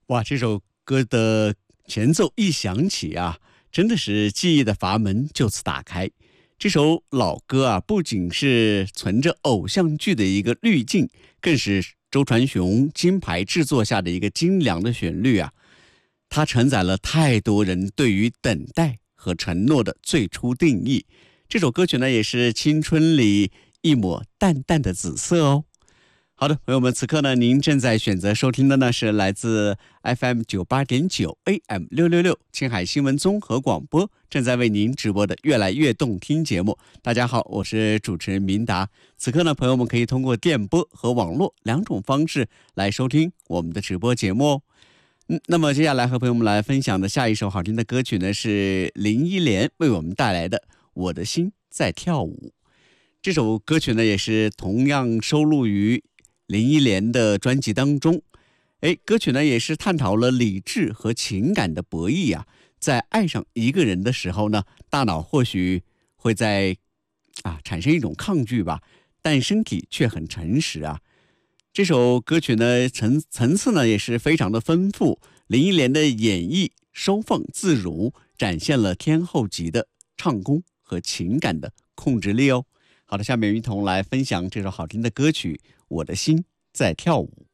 哇，这首歌的前奏一响起啊，真的是记忆的阀门就此打开。这首老歌啊，不仅是存着偶像剧的一个滤镜，更是周传雄金牌制作下的一个精良的旋律啊。它承载了太多人对于等待和承诺的最初定义。这首歌曲呢，也是青春里一抹淡淡的紫色哦。好的，朋友们，此刻呢，您正在选择收听的呢是来自 FM98.9 AM666 青海新闻综合广播正在为您直播的越来越动听节目。大家好，我是主持人明达。此刻呢，朋友们可以通过电波和网络两种方式来收听我们的直播节目哦。那么接下来和朋友们来分享的下一首好听的歌曲呢，是林忆莲为我们带来的《我的心在跳舞》。这首歌曲呢，也是同样收录于林忆莲的专辑当中。歌曲呢，也是探讨了理智和情感的博弈啊。在爱上一个人的时候呢，大脑或许会产生一种抗拒吧，但身体却很诚实啊。这首歌曲呢，层次呢也是非常的丰富，林忆莲的演绎收放自如，展现了天后级的唱功和情感的控制力哦。好的，下面一同来分享这首好听的歌曲《我的心在跳舞》。